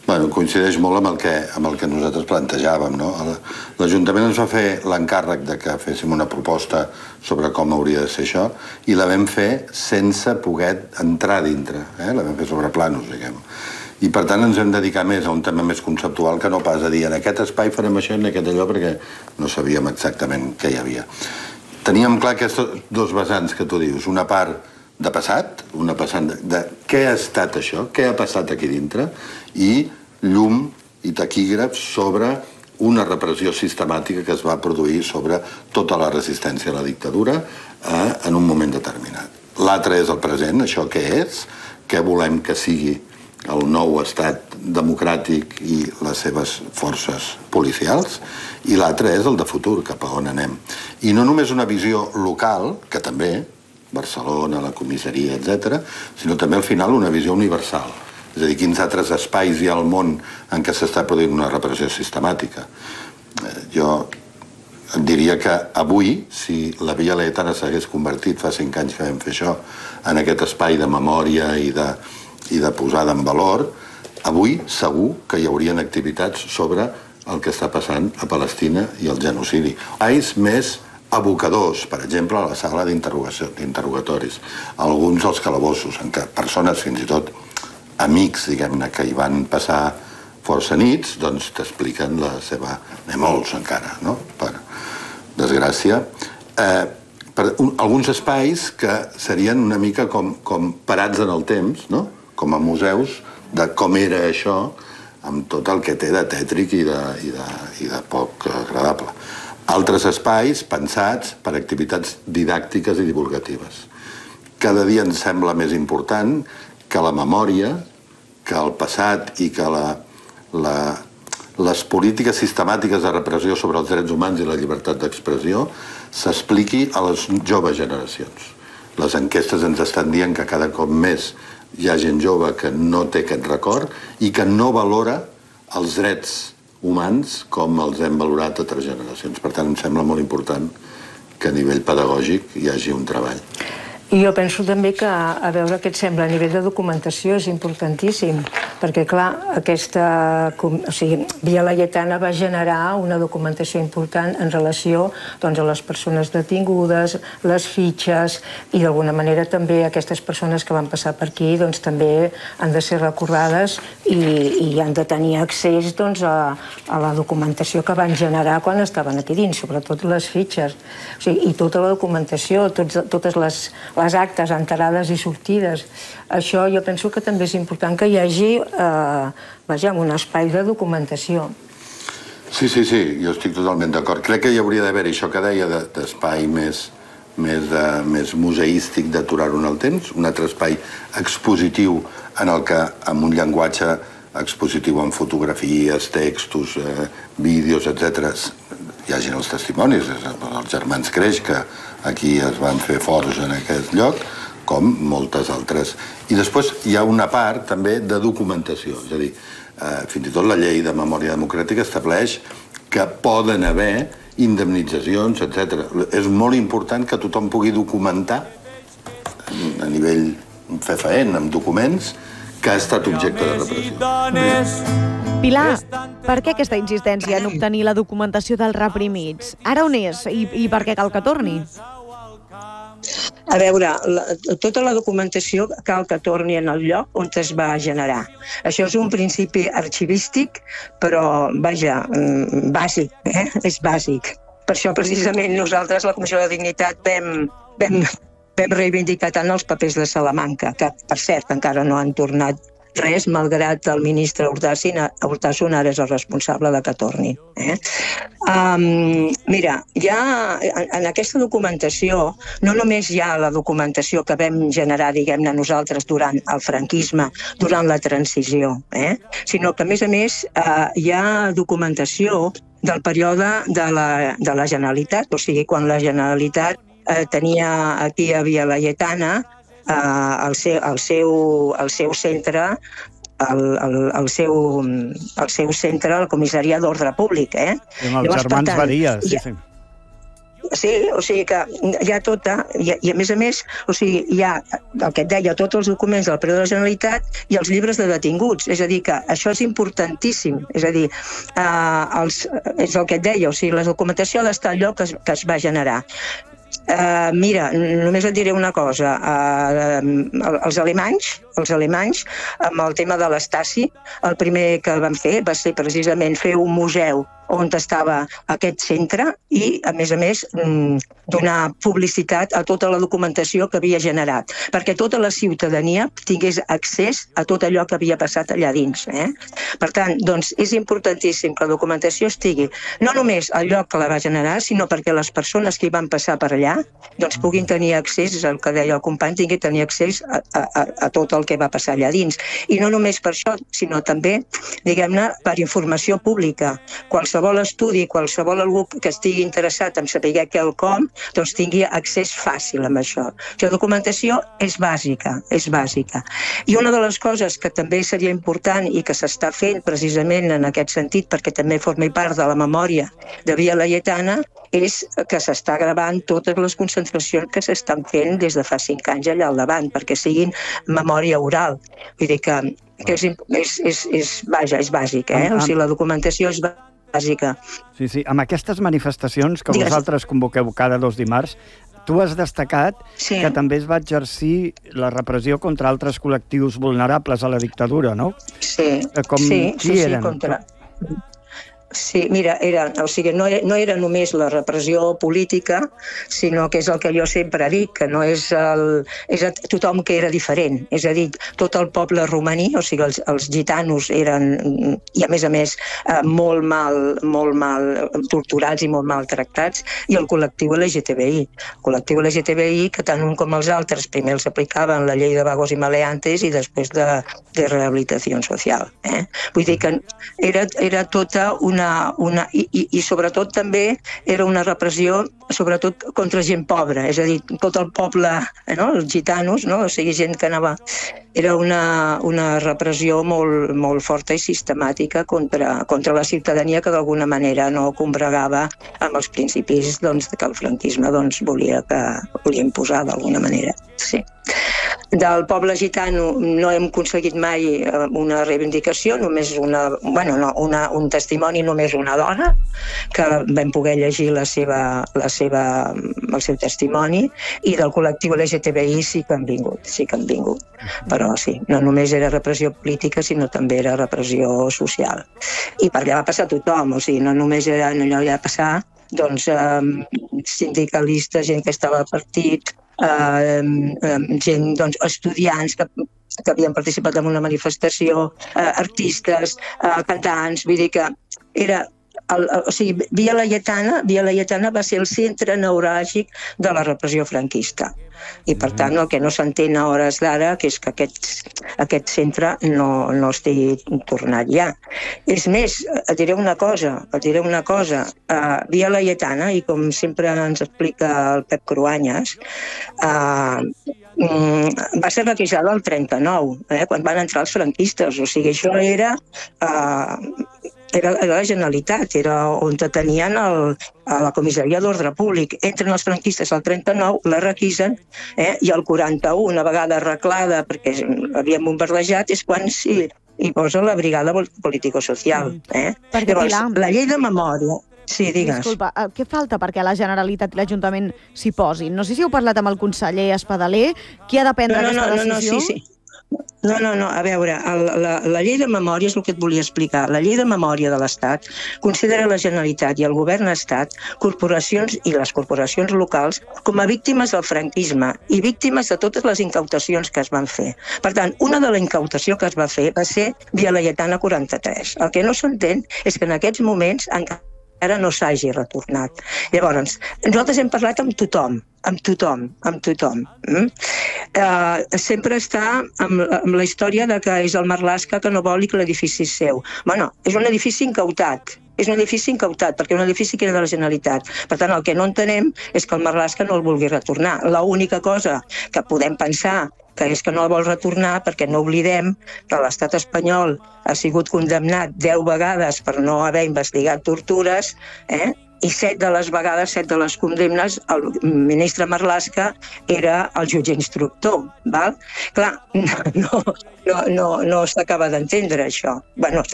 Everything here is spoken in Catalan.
Bueno, coincideix molt amb el que nosaltres plantejàvem, no? L'Ajuntament ens va fer l'encàrrec de que féssim una proposta sobre com hauria de ser això i la vam fer sense poder entrar dintre, la vam fer sobre planos, diguem. I per tant ens hem dedicat més a un tema més conceptual que no pas a dir en aquest espai farem això i en aquest allò perquè no sabíem exactament què hi havia. Teníem clar aquests dos vessants que tu dius, una part de passat, una passant de què ha estat això, què ha passat aquí dintre, i llum i taquígrafs sobre una repressió sistemàtica que es va produir sobre tota la resistència a la dictadura en un moment determinat. L'altre és el present, això què és, què volem que sigui el nou estat democràtic i les seves forces policials, i l'altre és el de futur, cap a on anem. I no només una visió local, que també, Barcelona, la comissaria, etc., sinó també al final una visió universal. És a dir, quins altres espais hi ha al món en què s'està produint una repressió sistemàtica. Jo diria que avui, si la Via Laietana s'hagués convertit, fa 5 anys que vam fer això, en aquest espai de memòria i de posada en valor, avui segur que hi haurien activitats sobre el que està passant a Palestina i el genocidi. Espais més abocadors, per exemple, a la sala d'interrogatoris, alguns dels calabossos, en què persones, fins i tot amics, diguem-ne, que hi van passar força nits, doncs t'expliquen la seva... molts encara, no?, per desgràcia. Alguns espais que serien una mica com parats en el temps, no?, com a museus de com era això, amb tot el que té de tètric i de poc agradable. Altres espais pensats per activitats didàctiques i divulgatives. Cada dia ens sembla més important que la memòria, que el passat i que les polítiques sistemàtiques de repressió sobre els drets humans i la llibertat d'expressió s'expliqui a les joves generacions. Les enquestes ens estan dient que cada cop més hi ha gent jove que no té aquest record i que no valora els drets humans com els hem valorat altres generacions. Per tant, em sembla molt important que a nivell pedagògic hi hagi un treball. I jo penso també que, a veure què et sembla, a nivell de documentació és importantíssim, perquè, clar, Via Laietana va generar una documentació important en relació a les persones detingudes, les fitxes, i d'alguna manera també aquestes persones que van passar per aquí també han de ser recordades i han de tenir accés a la documentació que van generar quan estaven aquí dins, sobretot les fitxes. I tota la documentació, totes les actes, entrades i sortides. Això jo penso que també és important que hi hagi un espai de documentació. Sí, jo estic totalment d'acord. Crec que hi hauria d'haver això que deia d'espai més museístic d'aturar-ho en el temps, un altre espai expositiu en el que, amb un llenguatge expositiu amb fotografies, textos, vídeos, etc., hi hagin els testimonis, els germans Creix, que aquí es van fer forts en aquest lloc, com moltes altres. I després hi ha una part també de documentació, és a dir, fins i tot la llei de memòria democràtica estableix que poden haver indemnitzacions, etc. És molt important que tothom pugui documentar a nivell fefaent, amb documents, que ha estat objecte de repressió. Pilar, per què aquesta insistència en obtenir la documentació dels reprimits? Ara on és i per què cal que torni? A veure, tota la documentació cal que torni en el lloc on es va generar. Això és un principi arxivístic, però, vaja, bàsic, és bàsic. Per això, precisament, nosaltres, la Comissió de Dignitat, vam reivindicar tant els papers de Salamanca, que, per cert, encara no han tornat res, malgrat el ministre Urtasun ara és el responsable de que torni. Mira, en aquesta documentació, no només hi ha la documentació que vam generar, diguem-ne, nosaltres durant el franquisme, durant la transició, sinó que, a més, hi ha documentació del període de la Generalitat, o sigui, quan la Generalitat tenia aquí a Via Laietana el seu centre, el Comissariat d'Ordre Públic. Amb els germans Badia, sí. Sí, o sigui que hi ha tota, i a més, o sigui, hi ha el que et deia, tots els documents del Preu de la Generalitat i els llibres de detinguts, és a dir, que això és importantíssim, és a dir, és el que et deia, o sigui, la documentació ha d'estar al lloc que es va generar. Mira, només et diré una cosa, els alemanys, amb el tema de l'Estasi, el primer que van fer va ser precisament fer un museu on estava aquest centre i, a més, donar publicitat a tota la documentació que havia generat, perquè tota la ciutadania tingués accés a tot allò que havia passat allà dins. Per tant, doncs, és importantíssim que la documentació estigui no només al lloc que la va generar, sinó perquè les persones que hi van passar per allà doncs puguin tenir accés, és el que deia el company, tinguin tenir accés a tot el que va passar allà dins. I no només per això, sinó també, diguem-ne, per informació pública. Qualsevol estudi, qualsevol algú que estigui interessat en saber quelcom, doncs tingui accés fàcil amb això. La documentació és bàsica, és bàsica. I una de les coses que també seria important i que s'està fent precisament en aquest sentit, perquè també forma part de la memòria de Via Laietana, és que s'està gravant totes les concentracions que s'estan fent des de fa 5 anys allà al davant, perquè siguin memòria oral. Vull dir que és bàsic, o sigui, la documentació és bàsica. Sí, amb aquestes manifestacions que vosaltres convoqueu cada 2 dimarts, tu has destacat que també es va exercir la repressió contra altres col·lectius vulnerables a la dictadura, no? Sí, contra... Sí, mira, no era només la repressió política, sinó que és el que jo sempre dic, que no és tothom que era diferent. És a dir, tot el poble romaní, o sigui, els gitanos eren, i a més, molt mal torturats i molt maltractats, i el col·lectiu LGTBI. El col·lectiu LGTBI, que tant un com els altres primer els aplicaven la llei de vagos i maleantes i després de rehabilitació social. Vull dir que era tota i sobretot també era una repressió sobretot contra gent pobra, és a dir, tot el poble, els gitanos, o sigui, gent que anava... Era una repressió molt forta i sistemàtica contra la ciutadania que d'alguna manera no combregava amb els principis que el franquisme volia imposar d'alguna manera. Sí. Del poble gitano no hem aconseguit mai una reivindicació, només un testimoni, només una dona, que vam poder llegir el seu testimoni, i del col·lectiu LGTBI sí que han vingut. Però sí, no només era repressió política, sinó també era repressió social. I per allà va passar tothom, o sigui, no només era allò allà passar, sindicalistes, gent que estava al partit, gent, estudiants que havien participat en una manifestació, artistes, cantants, vull dir que era... O sigui, Via Laietana va ser el centre neuràlgic de la repressió franquista. I, per tant, el que no s'entén a hores d'ara que és que aquest centre no estigui tornat ja. És més, et diré una cosa. Via Laietana, i com sempre ens explica el Pep Cruanyes, va ser requisada el 39, quan van entrar els franquistes. O sigui, això era la Generalitat, era on tenien a la comissaria d'ordre públic. Entren els franquistes al 39, la requisen, i el 41, una vegada arreglada perquè havien bombardejat, és quan hi posa la brigada político-social. Llavors, la llei de memòria... Sí, digues. Disculpa, què falta perquè la Generalitat i l'Ajuntament s'hi posin? No sé si heu parlat amb el conseller Espadaler, qui ha de prendre aquesta decisió? Sí. No, a veure, la llei de memòria és el que et volia explicar. La llei de memòria de l'Estat considera la Generalitat i el govern-estat, corporacions i les corporacions locals com a víctimes del franquisme i víctimes de totes les incautacions que es van fer. Per tant, una de la incautació que es va fer va ser Via Laietana 43. El que no s'entén és que en aquests moments encara no s'hagi retornat. Llavors, nosaltres hem parlat amb tothom. Sempre està amb la història de que és el Marlaska que no vol i que l'edifici és seu. Bueno, és un edifici incautat. Perquè és un edifici que era de la Generalitat. Per tant, el que no entenem és que el Marlaska no el vulgui retornar. L'única cosa que podem pensar que és que no el vol retornar perquè no oblidem que l'estat espanyol ha sigut condemnat 10 vegades per no haver investigat tortures, i 7 de les vegades, 7 de les condemnes, el ministre Marlaska era el jutge instructor, val? Clar, no s'acaba d'entendre això. Bueno,